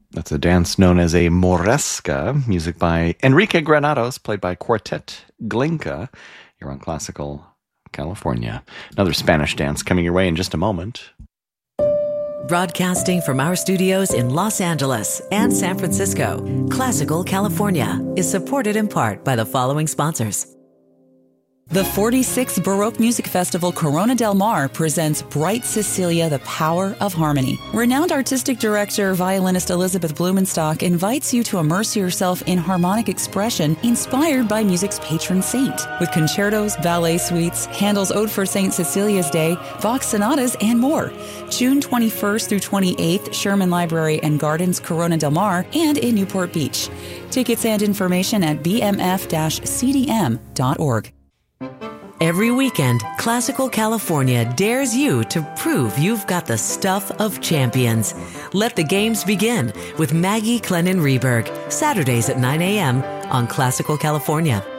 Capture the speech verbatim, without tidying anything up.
That's a dance known as a moresca, music by Enrique Granados, played by Quartet Glinka. You're on Classical California. Another Spanish dance coming your way in just a moment. Broadcasting from our studios in Los Angeles and San Francisco, Classical California is supported in part by the following sponsors. The forty-sixth Baroque Music Festival Corona del Mar presents Bright Cecilia, the Power of Harmony. Renowned artistic director, violinist Elizabeth Blumenstock invites you to immerse yourself in harmonic expression inspired by music's patron saint. With concertos, ballet suites, Handel's Ode for Saint Cecilia's Day, Bach sonatas, and more. June twenty-first through twenty-eighth, Sherman Library and Gardens, Corona del Mar, and in Newport Beach. Tickets and information at b m f dash c d m dot org. Every weekend, Classical California dares you to prove you've got the stuff of champions. Let the games begin with Maggie Clennon Rehberg, Saturdays at nine a.m. on Classical California.